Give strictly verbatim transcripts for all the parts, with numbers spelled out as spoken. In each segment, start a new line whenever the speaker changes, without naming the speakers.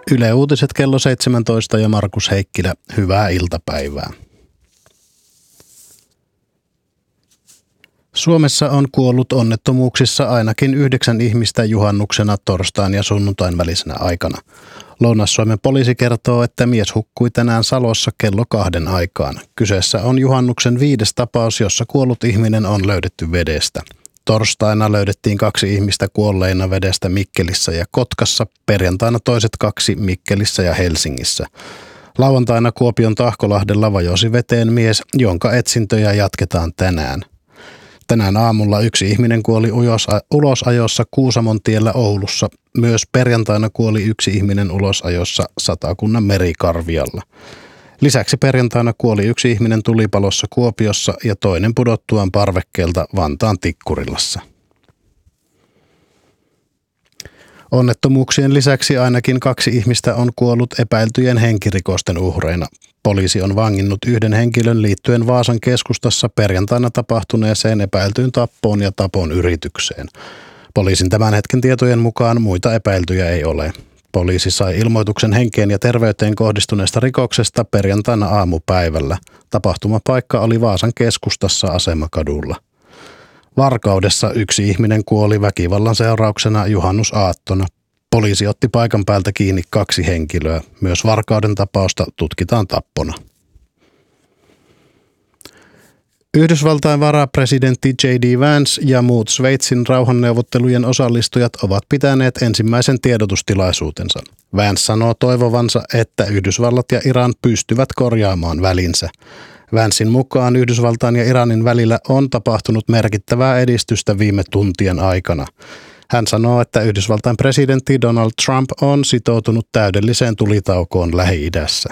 Yle Uutiset kello seitsemäntoista ja Markus Heikkilä, hyvää iltapäivää. Suomessa on kuollut onnettomuuksissa ainakin yhdeksän ihmistä juhannuksena, torstain ja sunnuntain välisenä aikana. Lounais-Suomen poliisi kertoo, että mies hukkui tänään Salossa kello kahden aikaan. Kyseessä on juhannuksen viides tapaus, jossa kuollut ihminen on löydetty vedestä. Torstaina löydettiin kaksi ihmistä kuolleina vedestä Mikkelissä ja Kotkassa, perjantaina toiset kaksi Mikkelissä ja Helsingissä. Lauantaina Kuopion Tahkolahdella vajosi veteen mies, jonka etsintöjä jatketaan tänään. Tänään aamulla yksi ihminen kuoli ulosajossa Kuusamontiellä Oulussa. Myös perjantaina kuoli yksi ihminen ulosajossa Satakunnan Merikarvialla. Lisäksi perjantaina kuoli yksi ihminen tulipalossa Kuopiossa ja toinen pudottuaan parvekkeelta Vantaan Tikkurilassa. Onnettomuuksien lisäksi ainakin kaksi ihmistä on kuollut epäiltyjen henkirikosten uhreina. Poliisi on vanginnut yhden henkilön liittyen Vaasan keskustassa perjantaina tapahtuneeseen epäiltyyn tappoon ja tapon yritykseen. Poliisin tämän hetken tietojen mukaan muita epäiltyjä ei ole. Poliisi sai ilmoituksen henkeen ja terveyteen kohdistuneesta rikoksesta perjantaina aamupäivällä. Tapahtumapaikka oli Vaasan keskustassa Asemakadulla. Varkaudessa yksi ihminen kuoli väkivallan seurauksena juhannusaattona. Poliisi otti paikan päältä kiinni kaksi henkilöä. Myös Varkauden tapausta tutkitaan tappona. Yhdysvaltain varapresidentti J D Vance ja muut Sveitsin rauhanneuvottelujen osallistujat ovat pitäneet ensimmäisen tiedotustilaiisuutensa. Vance sanoo toivovansa, että Yhdysvallat ja Iran pystyvät korjaamaan välinsä. Vancein mukaan Yhdysvaltain ja Iranin välillä on tapahtunut merkittävää edistystä viime tuntien aikana. Hän sanoo, että Yhdysvaltain presidentti Donald Trump on sitoutunut täydelliseen tulitaukoon Lähi-idässä.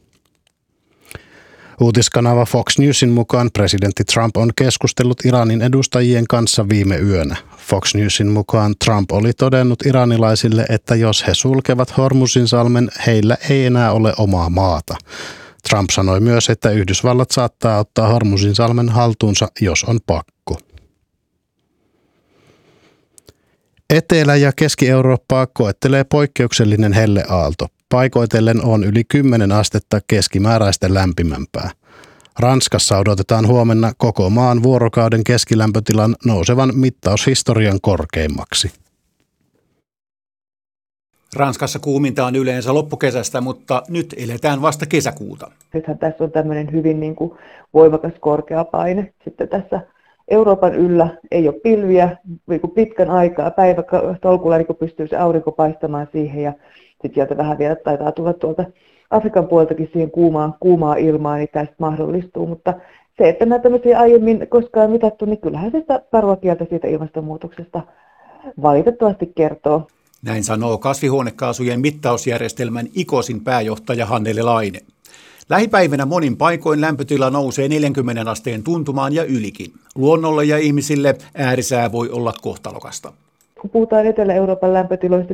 Uutiskanava Fox Newsin mukaan presidentti Trump on keskustellut Iranin edustajien kanssa viime yönä. Fox Newsin mukaan Trump oli todennut iranilaisille, että jos he sulkevat Hormuzinsalmen, heillä ei enää ole omaa maata. Trump sanoi myös, että Yhdysvallat saattaa ottaa Hormuzinsalmen haltuunsa, jos on pakko. Etelä- ja Keski-Eurooppaa koettelee poikkeuksellinen helleaalto. Paikoitellen on yli kymmenen astetta keskimääräistä lämpimämpää. Ranskassa odotetaan huomenna koko maan vuorokauden keskilämpötilan nousevan mittaushistorian korkeimmaksi.
Ranskassa kuuminta on yleensä loppukesästä, mutta nyt eletään vasta kesäkuuta.
Nythän tässä on tämmöinen hyvin niin kuin voimakas korkea paine. Sitten tässä Euroopan yllä ei ole pilviä niin kuin pitkän aikaa. Päivätolkulla niin pystyy se aurinko paistamaan siihen ja sitten sieltä vähän vielä taitaa tulla tuolta Afrikan puoltakin siihen kuumaa, kuumaa ilmaa, niin tästä mahdollistuu. Mutta se, että nämä tämmöisiä aiemmin koskaan mitattu, niin kyllähän se sitä parua kieltä siitä ilmastonmuutoksesta valitettavasti kertoo.
Näin sanoo kasvihuonekaasujen mittausjärjestelmän ICOSin pääjohtaja Hannele Laine. Lähipäivänä monin paikoin lämpötila nousee neljänkymmenen asteen tuntumaan ja ylikin. Luonnolle ja ihmisille äärisää voi olla kohtalokasta.
Kun puhutaan Etelä-Euroopan lämpötiloista,